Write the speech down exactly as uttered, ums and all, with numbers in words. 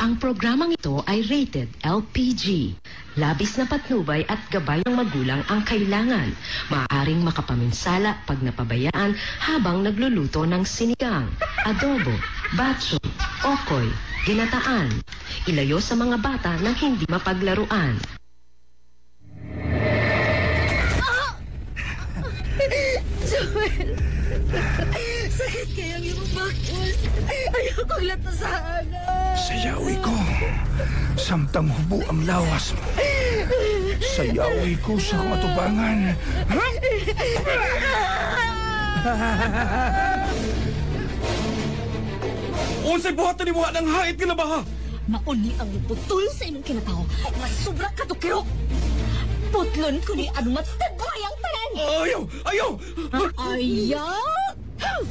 Ang programang ito ay rated L P G. Labis na patnubay at gabay ng magulang ang kailangan. Maaaring makapaminsala pag napabayaan habang nagluluto ng sinigang, adobo, batso, okoy, ginataan. Ilayo sa mga bata nang hindi mapaglaruan. Joel! Sakit kayang iyong bakos. Ayaw kong latasaan. Sayawi ko. Samtang hubo ang lawas mo. Sayawi ko sa matubangan. Unsay buhatan ni mo ng hait ka na ba ha? Mauni ang putol sa imong kinatao. Masubra ka to kirok. Putlon ko ni ano matagway ang tanan. Ayaw! Ayaw! Ayaw!